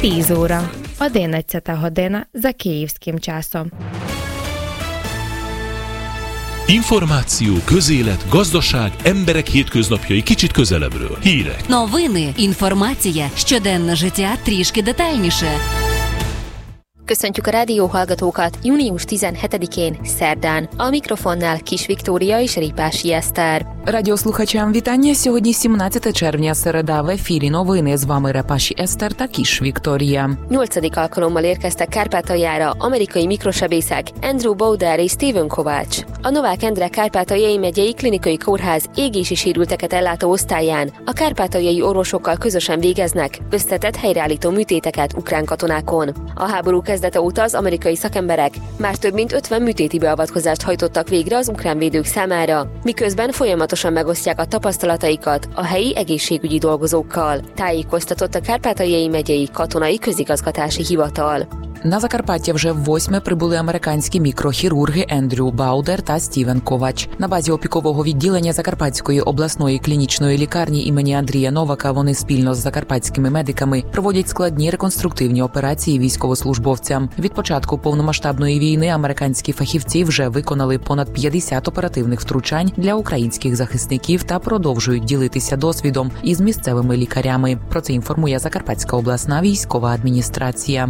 10 óra. 11 година за київським часом. Információ, közélet, gazdaság, emberek hétköznapjai kicsit közelebbről. Hírek. Новини, інформація, щоденне життя трішки детальніше. Köszöntjük a rádióhallgatókat június 17-én, szerdán. A mikrofonnál Kis Viktória és Ripási Eszter. Радіослухачам вітання. Сьогодні 17 червня, середа. В ефірі новини. З вами Репаші Eszter та Kis Viktória. 8. alkalommal érkeztek Kárpátaljára amerikai mikrosebészek Andrew Bowder és Steven Kovács. A Novák Endre Kárpátaljai megyei klinikai kórház égési sérülteket ellátó osztályán a kárpátaljai orvosokkal közösen végeznek összetett helyreállító műtéteket ukrán katonákon. A háború kezdete óta az amerikai szakemberek már több mint 50 műtéti beavatkozást hajtottak végre az ukrán védők számára, miközben folyamatosan megosztják a tapasztalataikat a helyi egészségügyi dolgozókkal, tájékoztatott a Kárpátaljai megyei katonai közigazgatási hivatal. На Закарпаття вже ввосьме прибули американські мікрохірурги Ендрю Баудер та Стівен Ковач. На базі опікового відділення Закарпатської обласної клінічної лікарні імені Андрія Новака вони спільно з закарпатськими медиками проводять складні реконструктивні операції військовослужбовцям. Від початку повномасштабної війни американські фахівці вже виконали понад 50 оперативних втручань для українських захисників та продовжують ділитися досвідом із місцевими лікарями. Про це інформує Закарпатська обласна військова адміністрація.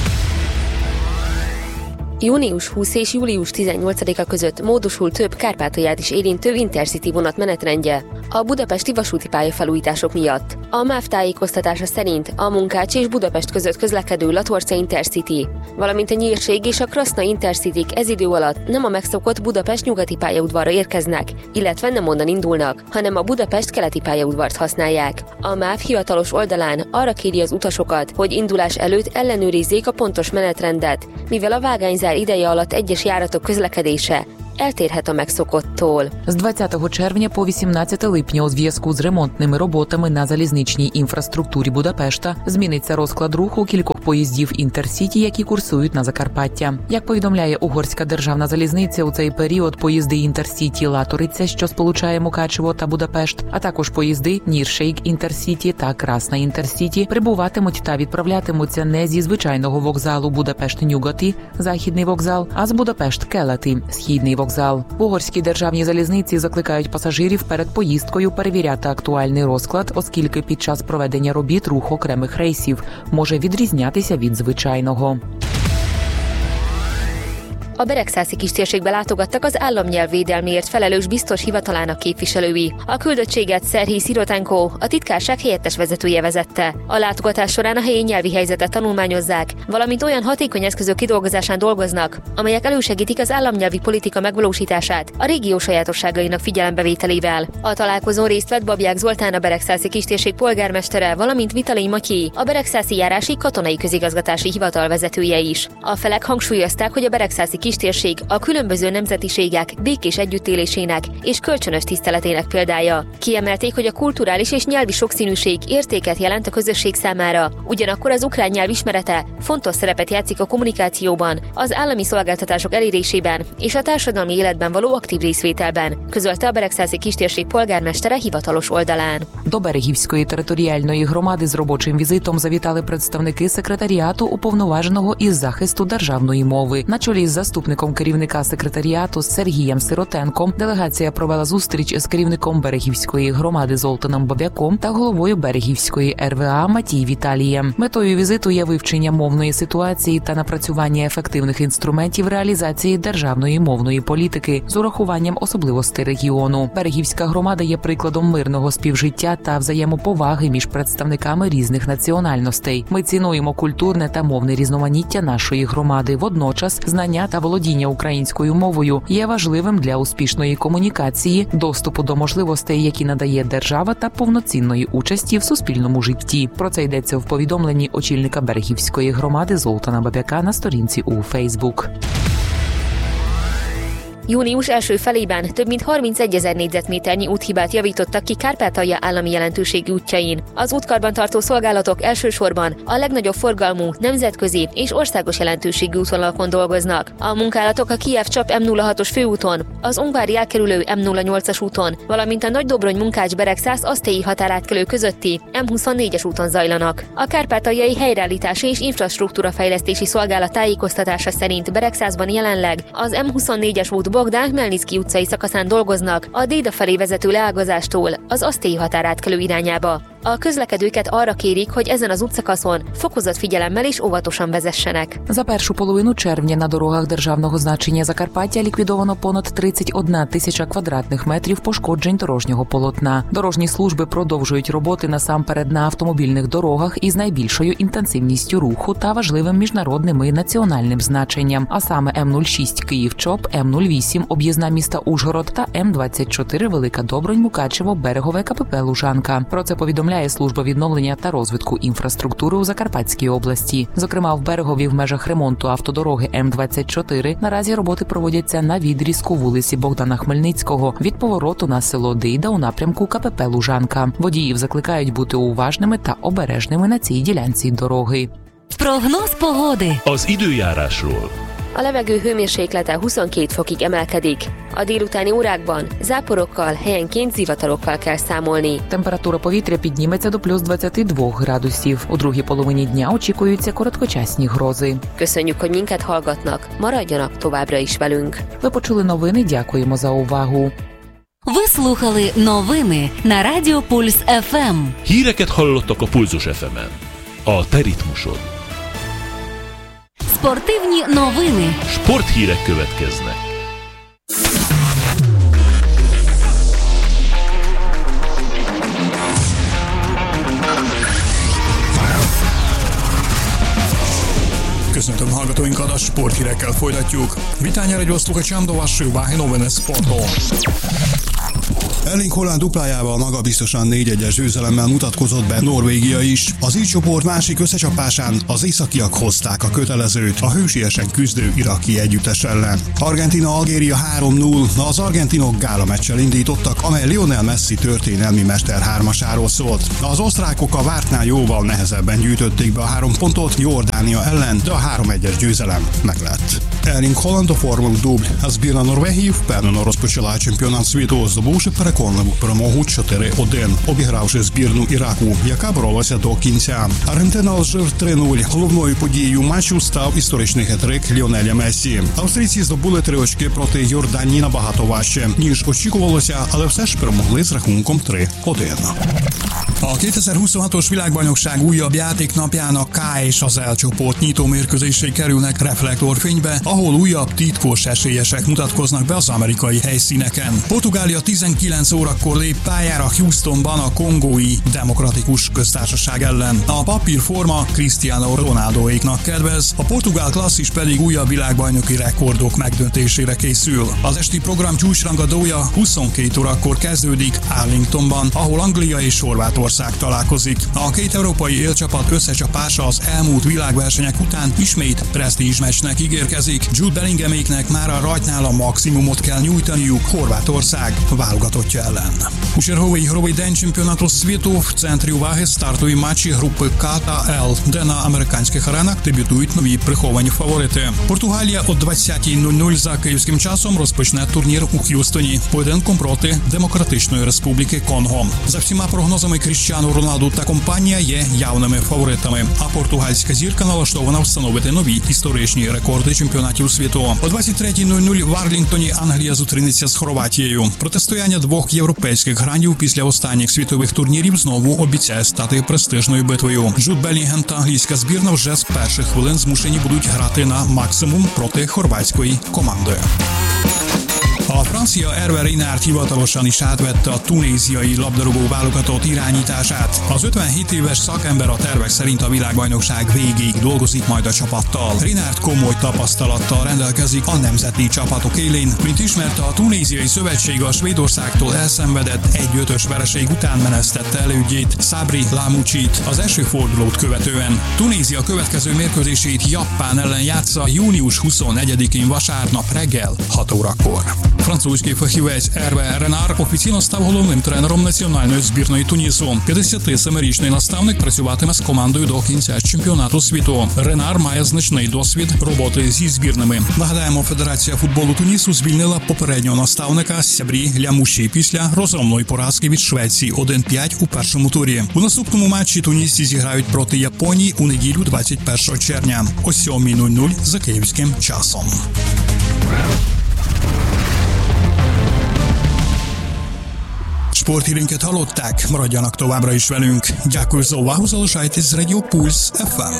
Június 20 és július 18-a között módosul több Kárpátalját is érintő Intercity vonat menetrendje a budapesti vasúti pályafelújítások miatt. A MÁV tájékoztatása szerint a Munkács és Budapest között közlekedő Latorca Intercity, valamint a Nyírség és a Kraszna Intercityk ez idő alatt nem a megszokott Budapest nyugati pályaudvarra érkeznek, illetve nem onnan indulnak, hanem a Budapest keleti pályaudvart használják. A MÁV hivatalos oldalán arra kéri az utasokat, hogy indulás előtt ellenőrizzék a pontos menetrendet, mivel a vágányzár ideje alatt egyes járatok közlekedése eltérhet a megszokottól. З 20 червня по 18 липня у зв'язку з ремонтними роботами на залізничній інфраструктурі Будапешта зміниться розклад руху кількох поїздів Інтерсіті, які курсують на Закарпаття. Як повідомляє Угорська державна залізниця, у цей період поїзди Інтерсіті Латориця, що сполучає Мукачево та Будапешт, а також поїзди Ніршейк Інтерсіті та Красна Інтерсіті прибуватимуть та відправлятимуться не зі звичайного вокзалу Будапешт-Нюгати, західний вокзал, а з Будапешт-Келати, східний вокзал. В Угорській державній залізниці закликають пасажирів перед поїздкою перевіряти актуальний розклад, оскільки під час проведення робіт рух окремих рейсів може відрізнятися від звичайного. A Beregszászi kistérségbe látogattak az államnyelvvédelmiért felelős biztos hivatalának képviselői. A küldöttséget Szerhii Szirotenko, a titkárság helyettes vezetője vezette. A látogatás során a helyi nyelvi helyzetet tanulmányozzák, valamint olyan hatékony eszközök kidolgozásán dolgoznak, amelyek elősegítik az államnyelvi politika megvalósítását a régió sajátosságainak figyelembevételével. A találkozón részt vett Babják Zoltán, a Beregszászi kistérség polgármestere, valamint Vitalij Matyi, a Beregszászi járási katonai közigazgatási hivatal vezetője is. A felek hangsúlyozták, hogy a Beregszászi kistérség a különböző nemzetiségek békés együttélésének és kölcsönös tiszteletének példája. Kiemelték, hogy a kulturális és nyelvi sokszínűség értéket jelent a közösség számára, ugyanakkor az ukrán nyelv ismerete fontos szerepet játszik a kommunikációban, az állami szolgáltatások elérésében és a társadalmi életben való aktív részvételben, közölte a Beregszászi kistérség polgármestere hivatalos oldalán. До Берегівської територіальної громади з робочим візитом завітали представники секретаріату уповноваженого із захисту державної мови. На чолі з заступником керівника секретаріату Сергієм Сиротенком делегація провела зустріч з керівником Берегівської громади Золтаном Бабяком та головою Берегівської РВА Матій Віталієм. Метою візиту є вивчення мовної ситуації та напрацювання ефективних інструментів реалізації державної мовної політики з урахуванням особливостей регіону. Берегівська громада є прикладом мирного співжиття та взаємоповаги між представниками різних національностей. Ми цінуємо культурне та мовне різноманіття нашої громади. Водночас знання та володіння українською мовою є важливим для успішної комунікації, доступу до можливостей, які надає держава, та повноцінної участі в суспільному житті. Про це йдеться в повідомленні очільника Берегівської громади Золтана Бабяка на сторінці у Фейсбук. Június első felében több mint 31 000 négyzetméternyi úthibát javítottak ki Kárpátalja állami jelentőségű útjain. Az útkarbantartó szolgálatok elsősorban a legnagyobb forgalmú, nemzetközi és országos jelentőségű útvonalakon dolgoznak. A munkálatok a Kijev-Csap M06-os főúton, az Ungvári elkerülő M08-as úton, valamint a Nagydobrony-Munkács-Beregszász-Asztélyi határátkelő közötti M24-es úton zajlanak. A Kárpátaljai Helyreállítási és Infrastruktúrafejlesztési Szolgálat tájékoztatása szerint Beregszászban jelenleg az M24-es út Bogdán-Khmelnycki utcai szakaszán dolgoznak a Déda felé vezető leágazástól az Asztélyi határátkelő irányába. A közlekedőket arra kérik, hogy ezen az útszakaszon fokozott figyelemmel és óvatosan vezessenek. За першу половину червня на дорогах державного значення Закарпаття ліквідовано понад 31 тисяча квадратних метрів пошкоджень дорожнього полотна. Дорожні служби продовжують роботи насамперед на автомобільних дорогах із найбільшою інтенсивністю руху та важливим міжнародним і національним значенням, а саме М06 Київ-Чоп, М08 об'їзна міста Ужгород та М24 Велика Добронь-Мукачево Берегове КПП Лужанка. Про це повідомляє Служба відновлення та розвитку інфраструктури у Закарпатській області. Зокрема, в Берегові в межах ремонту автодороги М24 наразі роботи проводяться на відрізку вулиці Богдана Хмельницького від повороту на село Дейда у напрямку КПП Лужанка. Водіїв закликають бути уважними та обережними на цій ділянці дороги. Прогноз погоди. Az időjárásról. A levegő hőmérséklete 22 fokig emelkedik. A délutáni órákban záporokkal, helyenként zivatarokkal kell számolni. Температура повітря підніметься до плюс 22 градусів. У другій половині дня очікуються короткочасні грози. Köszönjük, hogy minket hallgatnak. Maradjanak továbbra is velünk. Ви почули новини, дякуємо за увагу. Ви слухали новини на Радіо Пульс ФМ. Híreket hallottak a Pulzus FM-en. A te ritmusod. Спортивні новини. Sporthírek következnek. Köszöntöm hallgatóinkat, a sporthírekkel folytatjuk. Vitányára rozluchačám do vašeho váhy noviny sportu. Erling Haaland duplájával magabiztosan 4-1-es győzelemmel mutatkozott be Norvégia is. Az így csoport másik összecsapásán az északiak hozták a kötelezőt a hősiesen küzdő iraki együttes ellen. Argentína-Algéria 3-0, az argentinok gálameccsel indítottak, amely Lionel Messi történelmi mester hármasáról szólt. Az osztrákok a vártnál jóval nehezebben gyűjtötték be a 3 pontot Jordánia ellen, de a 3-1-es győzelem meglett. Erling Haaland оформив дубль, а збірна Норвегії впевнено розпочала чемпіонат світу, здобувши переконливу перемогу 4-1, обігравши збірну Іраку, яка боролася до кінця. Аргентина-Алжир 3-0. Головною подією матчу став історичний хет-трик Ліонеля Мессі. Австрійці здобули 3 очки проти Йорданії набагато важче, ніж очікувалося, але все ж перемогли з рахунком 3-1. A 2026-os világbajnokság újabb játéknapjának K és az L csoport nyitó mérkőzései kerülnek reflektorfénybe, ahol újabb titkos esélyesek mutatkoznak be az amerikai helyszíneken. Portugália 19 órakor lép pályára Houstonban a Kongói Demokratikus Köztársaság ellen. A papírforma Cristiano Ronaldoéknak kedvez, a portugál klasszis pedig újabb világbajnoki rekordok megdöntésére készül. Az esti program csúcsrangadója 22 órakor kezdődik Arlingtonban, ahol Anglia és Horvátország találkozik. A két európai élcsapat összecsapása az elmúlt világversenyek után ismét presztízs meccsnek ígérkezik. Jude Bellinghaméknek már a rajtnál a maximumot kell nyújtaniuk Horvátország válogatottja ellen. У черговий ігровий день чемпіонату світу в центрі уваги стартові матчі групи К та Л, де на американських аренах дебютують нові приховані фаворити. Португалія о 20:00 за київським часом розпочне турнір у Х'юстоні поєдинком проти Демократичної Республіки Конго. За всіма прогнозами Кріштіану Роналду та компанія є явними фаворитами, а португальська зірка налаштована встановити нові історичні рекорди чемпіонатів світу. О 23:00 в Арлінгтоні Англія зустрінеться з Хорватією. Протистояння двох європейських грандів після останніх світових турнірів знову обіцяє стати престижною битвою. Джуд Белінгем та англійська збірна вже з перших хвилин змушені будуть грати на максимум проти хорватської команди. A francia Hervé Renard hivatalosan is átvette a tunéziai labdarúgó válogatott irányítását. Az 57 éves szakember a tervek szerint a világbajnokság végéig dolgozik majd a csapattal. Renard komoly tapasztalattal rendelkezik a nemzeti csapatok élén. Mint ismerte, a tunéziai szövetség a Svédországtól elszenvedett 1-5-ös vereség után menesztette elődjét, Sabri Lamouchit az első fordulót követően. Tunézia következő mérkőzését Japán ellen játsza június 24-én vasárnap reggel 6 órakor. Французский фахівець Ерве Ренар офіційно став головним тренером національної збірної Тунісу. 57-річний наставник працюватиме з командою до кінця чемпіонату світу. Ренар має значний досвід роботи зі збірними. Нагадаємо, Федерація футболу Тунісу звільнила попереднього наставника Сябрі Лямуші після розгромної поразки від Швеції 1-5 у першому турі. У наступному матчі тунісці зіграють проти Японії у неділю 21 червня о 7:00 за київським часом. Sporthírénket hallották, maradjanak továbbra is velünk. Дякую за увагу, залишайтесь з Radio Pulse FM.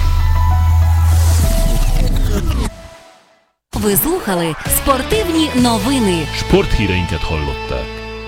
Ви слухали спортивні новини. Sporthíreinket hallották.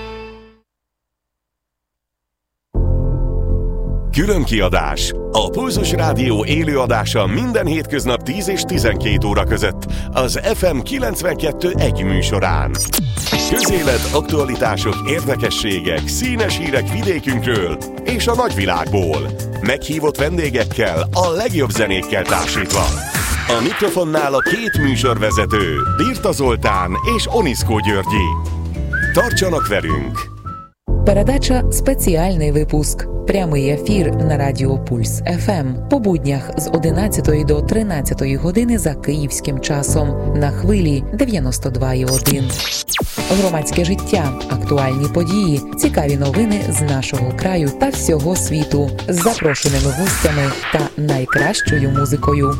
Külön kiadás. A Pulzus Rádió élőadása minden hétköznap 10 és 12 óra között az FM 92.1 műsorán. Közélet, aktualitások, érdekességek, színes hírek vidékünkről és a nagyvilágból. Meghívott vendégekkel, a legjobb zenékkel társítva. A mikrofonnál a két műsorvezető, Birta Zoltán és Oniszkó Györgyi. Tartsanak velünk! Передача «Спеціальний випуск». Прямий ефір на Радіо Пульс ФМ. По буднях з 11 до 13 години за київським часом. На хвилі 92,1. Громадське життя, актуальні події, цікаві новини з нашого краю та всього світу. З запрошеними гостями та найкращою музикою.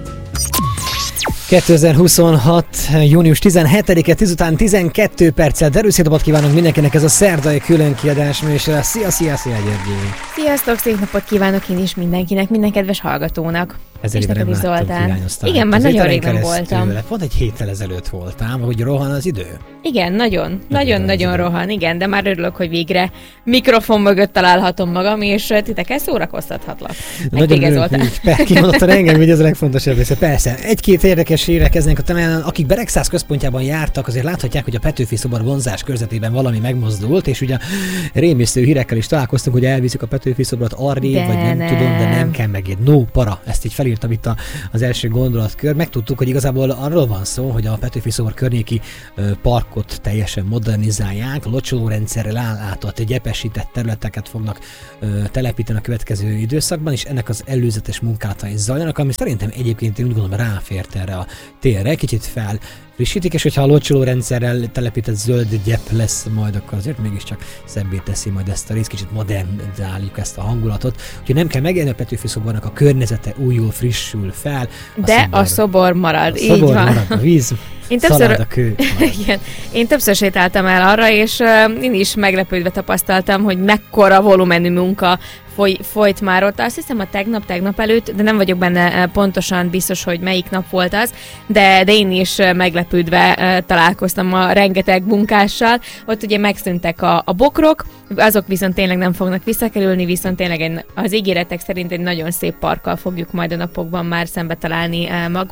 2026. június 17-e 10 12 perccel derűszép napot kívánunk mindenkinek, ez a szerdai különkiadás műsora. Szia Györgyi! Sziasztok, szép napot kívánok én is mindenkinek, minden kedves hallgatónak. És neked is Zoltán. Igen, már nagyon rég nem voltam. Pont egy héttel ezelőtt voltam, hogy rohan az idő. Igen, nagyon rohan, igen, de már örülök, hogy végre mikrofon mögött találhatom magam, és titeket szórakoztathatlak. Nagyon örülök, hogy kimondottan engem, hogy ez a legfontosabb része. Persze, egy-két érdekes hírre kezdenénk, akik Beregszász központjában jártak, azért láthatják, hogy a Petőfi szobor vonzás körzetében valami megmozdult, és ugye rémisztő hírekkel is találkoztunk, hogy elviszik a Petőfi szobrot arrébb, vagy nem tudom, de nem kell megérni. No para, ezt így felírtam itt az első gondolatkör. Megtudtuk, hogy igazából arról van szó, hogy a Petőfi szobor környéki parkot teljesen modernizálják, locsolórendszerrel ellátott, gyepesített területeket fognak telepíteni a következő időszakban, és ennek az előzetes munkálatai zajlanak, ami szerintem egyébként én úgy gondolom ráfért erre a térre, kicsit frissítik, és hogyha a locsolórendszerrel telepített zöld gyep lesz majd, akkor azért mégiscsak szebbé teszi majd ezt a részt, kicsit modernizáljuk ezt a hangulatot. Úgyhogy nem kell megélni, a Petőfi szobornak a környezete újul, frissül fel. A szobor marad, így van. Marad, a víz, szalád, a kő. Igen. Én többször sétáltam el arra, és én is meglepődve tapasztaltam, hogy mekkora volumenű munka folyt már ott. Azt hiszem a tegnap előtt, de nem vagyok benne pontosan biztos, hogy melyik nap volt az, de én is meglepődve találkoztam a rengeteg munkással. Ott ugye megszűntek a bokrok, azok viszont tényleg nem fognak visszakerülni, viszont tényleg az ígéretek szerint egy nagyon szép parkkal fogjuk majd a napokban már szembe találni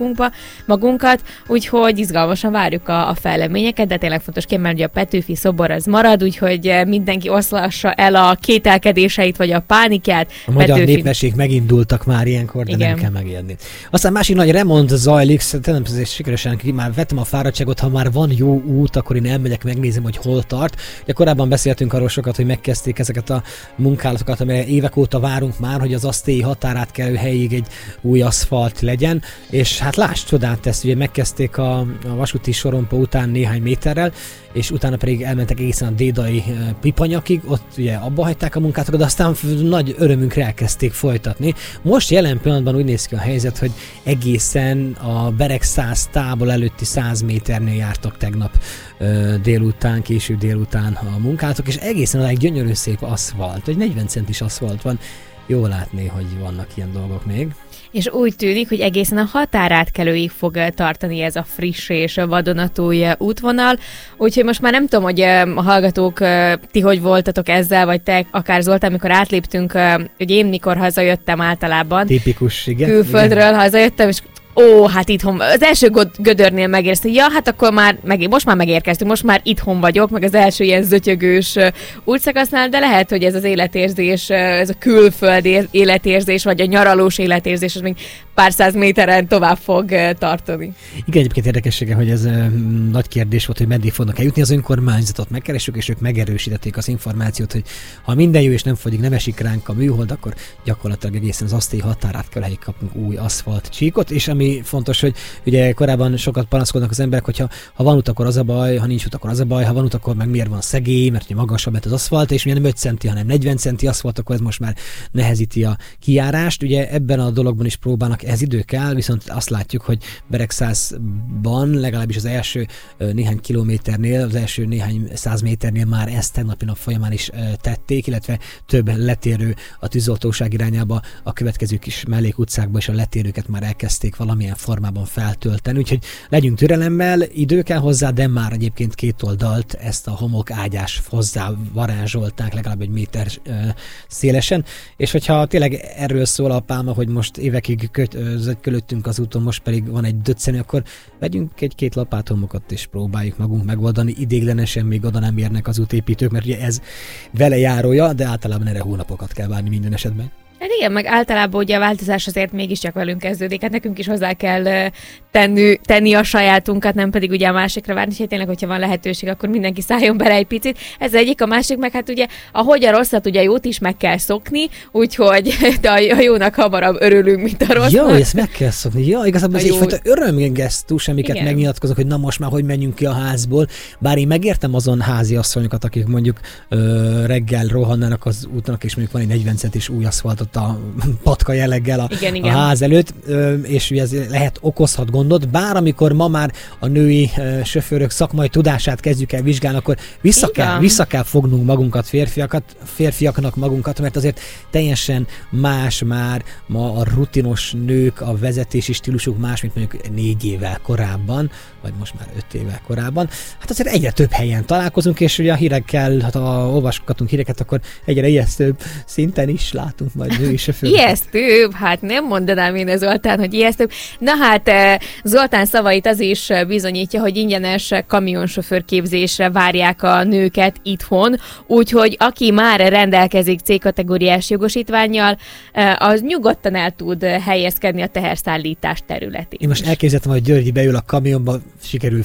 magunkat, úgyhogy izgalmasan várjuk a fejleményeket, de tényleg fontos kiemelni, hogy a Petőfi szobor az marad, úgyhogy mindenki oszlassa el a kételkedéseit vagy a pánikát. A magyar népesség megindultak már ilyenkor, de nem kell megijedni. Aztán másik nagy remont zajlik, nem sikeresen már vettem a fáradtságot, ha már van jó út, akkor én elmegyek, megnézem, hogy hol tart. Ugye korábban beszéltünk arról sokat, hogy megkezdték ezeket a munkálatokat, amelyre évek óta várunk már, hogy az asztélyi határátkelő helyig egy új aszfalt legyen, és hát láss csodát ezt, ugye megkezdték a vasúti sorompó után néhány méterrel, és utána pedig elmentek egészen a dédai Pipanyakig, ott ugye abba hagyták a munkátokat, de aztán nagy örömünkre elkezdték folytatni. Most jelen pillanatban úgy néz ki a helyzet, hogy egészen a Beregszász tábor előtti 100 méternél jártak tegnap késő délután a munkálatok, és egészen odáig gyönyörű szép aszfalt, egy 40 centis aszfalt van, jó látni, hogy vannak ilyen dolgok még. És úgy tűnik, hogy egészen a határátkelőig fog tartani ez a friss és vadonatúj útvonal. Úgyhogy most már nem tudom, hogy a hallgatók, ti hogy voltatok ezzel, vagy te, akár Zoltán, amikor átléptünk, hogy én mikor hazajöttem általában. Tipikus, igen. Külföldről igen. Hazajöttem, és hát itthon, az első gödörnél megérkeztem, hát akkor most már megérkeztünk, most már itthon vagyok, meg az első ilyen zötyögős útszakasznál, de lehet, hogy ez az életérzés, ez a külföld életérzés, vagy a nyaralós életérzés, az még pár száz méteren tovább fog tartani. Igen, egyébként érdekessége, hogy ez nagy kérdés volt, hogy meddig fognak eljutni. Az önkormányzatot megkeressük, és ők megerősítették az információt, hogy ha minden jó és nem fogyik, nem esik ránk a műhold, akkor gyakorlatilag egészen az asztélyi határátkelőig kapunk új aszfalt csíkot, és ami fontos, hogy ugye korábban sokat panaszkodnak az emberek, hogy ha van út, akkor az a baj, ha nincs út, akkor az a baj, ha van út, akkor meg miért van szegély, mert ugye magasabb lett az aszfalt, és ugye nem 5 centi, hanem 40 centi aszfalt, akkor ez most már nehezíti a kijárást. Ugye ebben a dologban is próbálnak, ez idő kell, viszont azt látjuk, hogy Beregszászban legalábbis az első néhány kilométernél, az első néhány száz méternél már ezt tegnapi nap folyamán is tették, illetve több letérő a tűzoltóság irányába, a következő kis mellékutcákba és a letérőket már elkezdték valamilyen formában feltölteni, úgyhogy legyünk türelemmel, idő kell hozzá, de már egyébként két oldalt ezt a homok ágyás hozzá varázsolták legalább 1 méter szélesen, és hogyha tényleg erről szól a pálma, hogy most évekig kölöttünk az úton, most pedig van egy döccenő, akkor vegyünk 1-2 lapáthomokat és próbáljuk magunk megoldani, idéglenesen még oda nem érnek az útépítők, mert ugye ez vele járója, de általában erre hónapokat kell várni minden esetben. Hát igen, meg általában ugye a változás azért mégiscsak velünk kezdődik, hát nekünk is hozzá kell tenni a sajátunkat, nem pedig ugye a másikra várni, hogy tényleg, hogyha van lehetőség, akkor mindenki szálljon bele egy picit. Ez egyik, a másik meg hát ugye, ahogy a rosszat, ugye a jót is meg kell szokni, úgyhogy de a jónak hamarabb örülünk, mint a rossznak. Jó, ezt meg kell szokni. Ja, igazából ez egyfajta örömgesztus, amiket megnyilatkozok, hogy na most már hogy menjünk ki a házból. Bár én megértem azon házi asszonyokat, akik mondjuk reggel rohannának az útnak, és mondjuk van egy 40 centis új aszfaltot a patka jelleggel a ház előtt, és ugye ez okozhat gondot, bár amikor ma már a női sofőrök szakmai tudását kezdjük el vizsgálni, akkor vissza kell fognunk magunkat, férfiaknak magunkat, mert azért teljesen más már ma a rutinos nők, a vezetési stílusuk más, mint mondjuk 4 évvel korábban, vagy most már 5 évvel korábban. Hát azért egyre több helyen találkozunk, és ugye a hírekkel, ha olvasgatunk híreket, akkor egyre ijesztőbb szinten is látunk majd női sofőröket. Ijesztőbb? Hát nem mondanám én Zoltán, hogy ijesztőbb. Na hát Zoltán szavait az is bizonyítja, hogy ingyenes kamionsofőr képzésre várják a nőket itthon, úgyhogy aki már rendelkezik C-kategóriás jogosítvánnyal, az nyugodtan el tud helyezkedni a teherszállítás területén. Én most elképzeltem, hogy Györgyi beül a kamionba, sikerül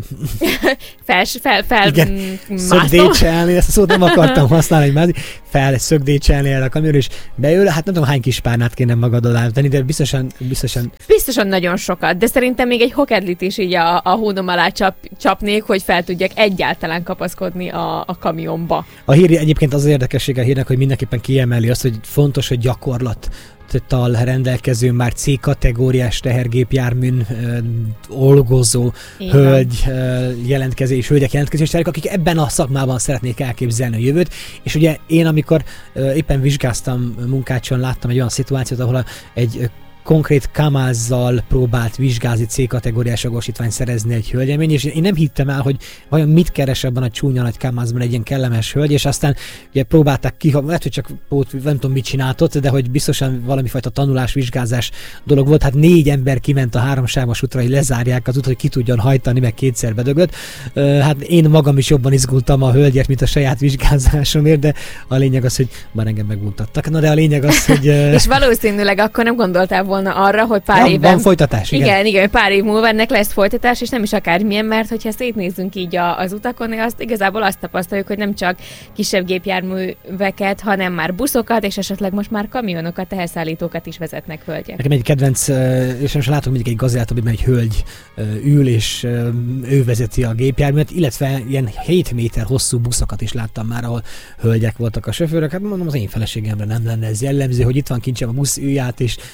szögdécselni, ezt a szót nem akartam használni, hogy szögdécselni el a kamion, és beül, hát nem tudom, hány kis párnát kéne magadon állítani, de biztosan nagyon sokat, de szerintem még egy hokedlit is így a hónom alá csapnék, hogy fel tudjak egyáltalán kapaszkodni a kamionba. A hír egyébként az érdekessége a hírnek, hogy mindenképpen kiemeli azt, hogy fontos, hogy gyakorlattal rendelkező már C-kategóriás tehergépjárműn olgozó hölgyek jelentkezések, akik ebben a szakmában szeretnék elképzelni a jövőt. És ugye én, amikor éppen vizsgáztam munkácson, láttam egy olyan szituációt, ahol egy konkrét Kamázzal próbált vizsgázni C-kategóriás jogosítványt szerezni egy hölgyemény, és én nem hittem el, hogy vajon mit keres ebben a csúnya nagy Kamázban egy ilyen kellemes hölgy, és aztán ugye próbálták lehet, hogy csak nem tudom mit csináltott, de hogy biztosan valamifajta tanulás, vizsgázás dolog volt. Hát 4 ember kiment a 3 sávos útra, hogy lezárják az utat, hogy ki tudjon hajtani, meg 2-szer bedögött. Hát én magam is jobban izgultam a hölgyet, mint a saját vizsgázásomért, de a lényeg az, hogy már engem megmutattak. Na de a lényeg az, hogy... És valószínűleg akkor nem gondoltál volna arra, hogy pár évben... Van folytatás, igen, pár év múlva ennek lesz folytatás, és nem is akármilyen, mert hogyha szétnézzünk így az utakon, igazából azt tapasztaljuk, hogy nem csak kisebb gépjárműveket, hanem már buszokat, és esetleg most már kamionokat, teherszállítókat is vezetnek hölgyek. Nekem egy kedvenc, és most látok mindig egy gazellát, amiben egy hölgy ül, és ő vezeti a gépjárművet, illetve ilyen 7 méter hosszú buszokat is láttam már, ahol hölgyek voltak a sofőrök. Hát mondom, az én feleségemre nem lenne ez jellemző, hogy itt van kincsem a busz, ülj át, és menj be vele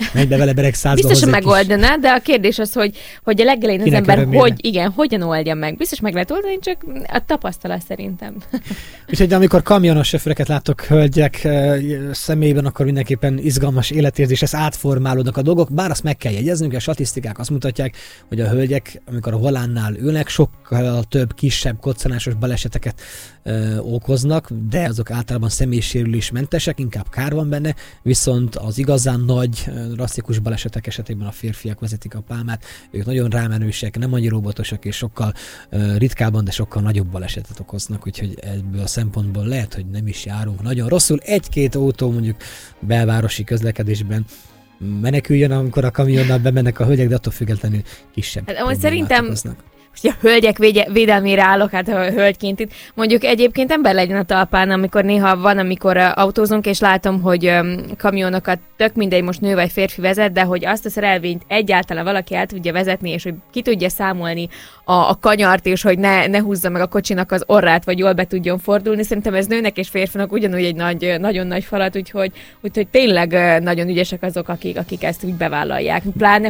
beleberegszázba. Biztosan megoldaná, de a kérdés az, hogy a legelején az ember hogyan oldja meg. Biztos meg lehet oldani, csak a tapasztalat szerintem. Úgyhogy amikor kamionos sofőröket látok hölgyek személyében, akkor mindenképpen izgalmas életérzés, ez átformálódnak a dolgok, bár azt meg kell jegyeznünk, a statisztikák azt mutatják, hogy a hölgyek, amikor a volánnál ülnek, sokkal több kisebb koccanásos baleseteket okoznak, de azok általában személysérülésmentesek, inkább kár van benne, viszont az igazán nagy drasztikus balesetek esetében a férfiak vezetik a pálmát, ők nagyon rámenősek, nem annyira robotosak, és sokkal ritkábban, de sokkal nagyobb balesetet okoznak, úgyhogy ebből a szempontból lehet, hogy nem is járunk nagyon rosszul. Egy-két autó mondjuk belvárosi közlekedésben meneküljön, amikor a kamionnal bemennek a hölgyek, de attól függetlenül kisebb problémát szerintem okoznak. A hölgyek védelmére állok, hát a hölgyként itt. Mondjuk egyébként ember legyen a talpán, amikor néha van, amikor autózunk, és látom, hogy kamionokat, tök mindegy, most nő vagy férfi vezet, de hogy azt a szerelvényt egyáltalán valaki el tudja vezetni, és hogy ki tudja számolni a kanyart, és hogy ne húzza meg a kocsinak az orrát, vagy jól be tudjon fordulni. Szerintem ez nőnek és férfinak ugyanúgy egy nagyon nagy falat, úgyhogy tényleg nagyon ügyesek azok, akik ezt úgy bevállalják. Pláne,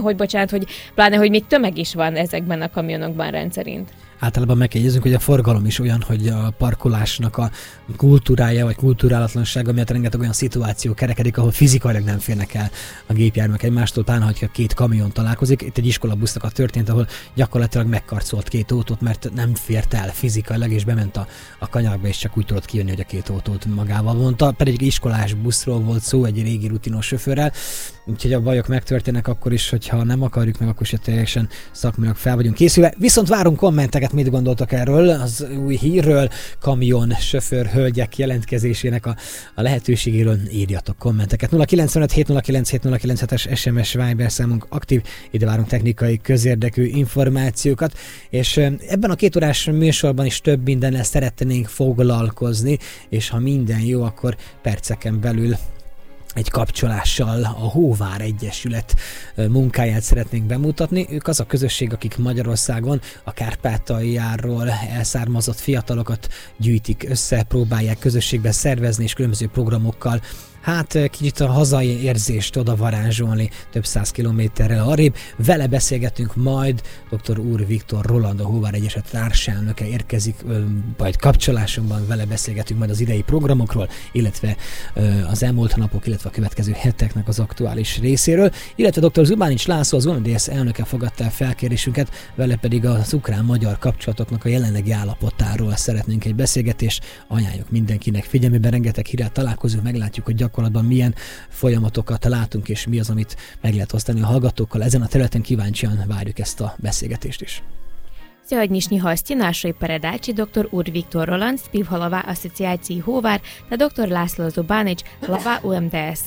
hogy még tömeg is van ezekben a kamionokban rendszerint. Általában megjegyezzünk, hogy a forgalom is olyan, hogy a parkolásnak a kultúrája vagy kulturálatlansága miatt rengeteg olyan szituáció kerekedik, ahol fizikailag nem férnek el a gépjárművek egymástól, pláne, hogyha két kamion találkozik. Itt egy iskolabusznak történt, ahol gyakorlatilag megkarcolt két autót, mert nem fért el fizikailag, és bement a kanyarba, és csak úgy tudott kijönni, hogy a két autót magával vonta. Pedig egy iskolás buszról volt szó, egy régi rutinos sofőrrel, úgyhogy a bajok megtörténnek akkor is, hogyha nem akarjuk meg, akkor se teljesen szakmailag fel vagyunk készülve. Viszont várunk kommenteket, mit gondoltak erről, az új hírről, kamion sofőr hölgyek jelentkezésének a lehetőségéről, írjatok kommenteket. 0957097097-es SMS Viber számunk aktív, ide várunk technikai közérdekű információkat, és ebben a 2 órás műsorban is több mindennel szeretnénk foglalkozni, és ha minden jó, akkor perceken belül egy kapcsolással a Hóvár Egyesület munkáját szeretnénk bemutatni. Ők az a közösség, akik Magyarországon a Kárpátaljáról elszármazott fiatalokat gyűjtik össze, próbálják közösségben szervezni és különböző programokkal kicsit a hazai érzést oda varázsolni több 100 kilométerrel arrébb. Vele beszélgetünk majd, dr. Úr Viktor Roland, a Hóvár Egyesület társelnöke érkezik, majd kapcsolásunkban vele beszélgetünk majd az idei programokról, illetve az elmúlt napok, illetve a következő heteknek az aktuális részéről, illetve dr. Zubánics László, az UNDS elnöke fogadta el felkérésünket, vele pedig az ukrán-magyar kapcsolatoknak a jelenlegi állapotáról szeretnénk egy beszélgetést. Ajánljuk mindenkinek figyelmében, rengeteg hírrel találkozunk, meglátjuk, hogy gyakorlatban milyen folyamatokat látunk, és mi az, amit meg lehet osztani a hallgatókkal. Ezen a területen kíváncsian várjuk ezt a beszélgetést is. Sсегодняшні гості нашої передачі доктор Ур Віктор Роланд, співголова Асоціації Hóvár, та доктор László Zubánics, glava UMDS.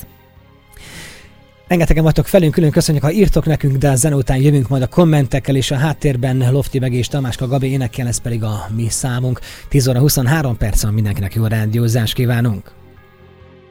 Rengetegen vagytok felünk, külön köszönjük, ha írtok nekünk, de a zene után jövünk majd a kommentekkel, és a háttérben Lofti Begé és Tamáska Gabi énekkel, ez pedig a mi számunk. 10 óra 23 perc van, mindenkinek jó rádiózást kívánunk!